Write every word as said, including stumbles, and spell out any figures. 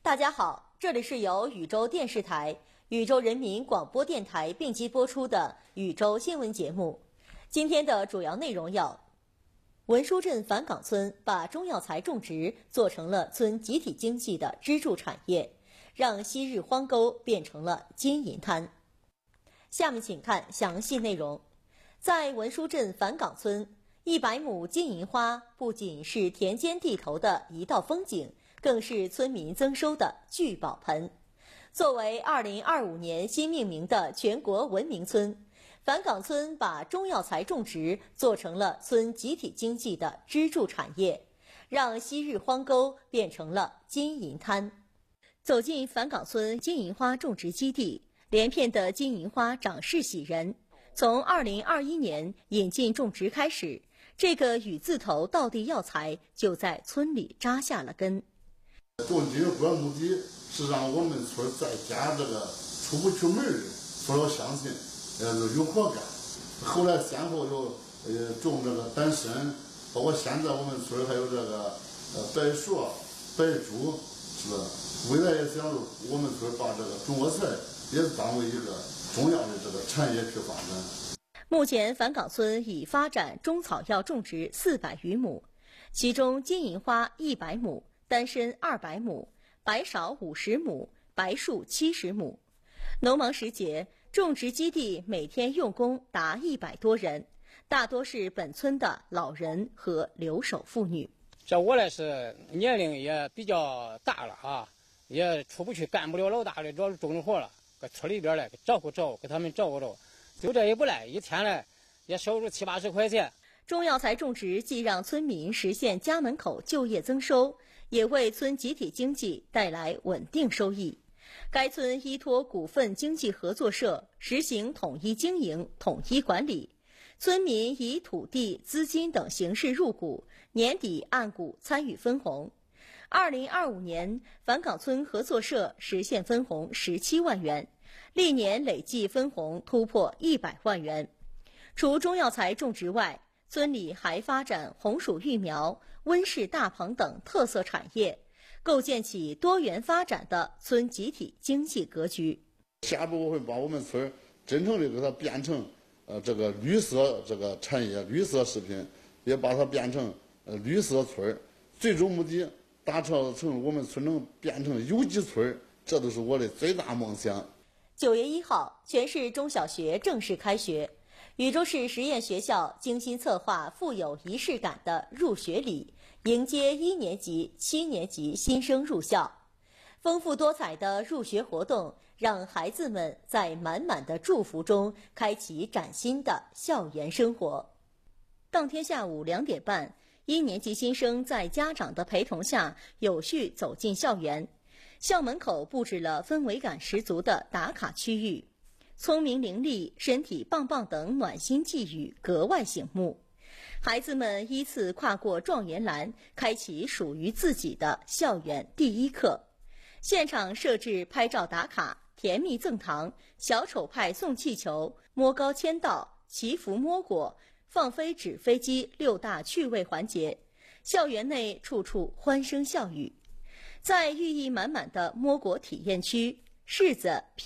大家好，这里是由禹州电视台、禹州人民广播电台并机播出的禹州新闻节目。今天的主要内容有：文殊镇返岗村把中药材种植做成了村集体经济的支柱产业，让昔日荒沟变成了金银滩。下面请看详细内容。在文殊镇返岗村，一百亩金银花不仅是田间地头的一道风景，更是村民增收的聚宝盆。作为二零二五年新命名的全国文明村，返岗村把中药材种植做成了村集体经济的支柱产业，让昔日荒沟变成了金银滩。走进返岗村金银花种植基地，连片的金银花长势喜人。从二零二一年引进种植开始，这个禹字头道地药材就在村里扎下了根。 种金银花目的是让我们村在家这个出不去门的父老乡亲呃有活干。后来先后又呃种这个丹参，包括现在我们村还有这个呃白术、白术，是未来也想我们村把这个中国菜也当为一个重要的这个产业去发展。 目前返岗村已发展中草药种植四百余亩，其中金银花一百亩，丹参二百亩，白芍五十亩，白术七十亩。农忙时节，种植基地每天用工达一百多人，大多是本村的老人和留守妇女。 这我呢是年龄也比较大了啊，也出不去，干不了老大的这种种活了，搁村里边来照顾照顾，给他们照顾照顾，就这也不赖，一天呢也收入七八十块钱。 中药材种植既让村民实现家门口就业增收，也为村集体经济带来稳定收益。该村依托股份经济合作社，实行统一经营、统一管理。村民以土地、资金等形式入股，年底按股参与分红。二零二五年，返岗村合作社实现分红十七万元，历年累计分红突破一百万元。除中药材种植外，村里还发展红薯育苗、温室大棚等特色产业，构建起多元发展的村集体经济格局。 下一步我会把我们村真正的给它变成呃这个绿色这个产业、绿色食品，也把它变成呃绿色村，最终目的达成成我们村能变成有机村，这都是我的最大梦想。 九月一号，全市中小学正式开学。禹州市实验学校精心策划富有仪式感的入学礼，迎接一年级、七年级新生入校。丰富多彩的入学活动，让孩子们在满满的祝福中开启崭新的校园生活。当天下午两点半，一年级新生在家长的陪同下有序走进校园。校门口布置了氛围感十足的打卡区域，聪明伶俐、身体棒棒等暖心寄语格外醒目。孩子们依次跨过状元栏，开启属于自己的校园第一课。现场设置拍照打卡、甜蜜赠糖、小丑派送气球、摸高签到、祈福摸果、放飞纸飞机六大趣味环节，校园内处处欢声笑语。在寓意满满的摸果体验区，柿子、